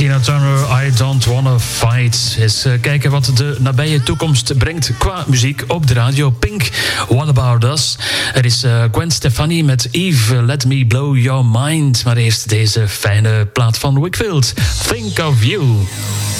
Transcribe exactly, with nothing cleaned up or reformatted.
Tina Turner, I Don't Wanna Fight. Eens uh, kijken wat de nabije toekomst brengt qua muziek op de radio. Pink, What About Us? Er is uh, Gwen Stefani met Eve, Let Me Blow Your Mind. Maar eerst deze fijne plaat van Wakefield, Think of You.